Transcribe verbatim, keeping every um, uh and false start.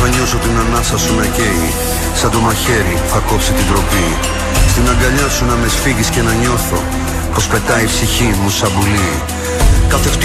νιώσω την ανάσα σου να καίει, σαν το μαχαίρι θα κόψει την τροπή. Στην αγκαλιά σου να με σφίγγεις και να νιώθω πως πετάει η ψυχή μου σαν πουλί. Κάθε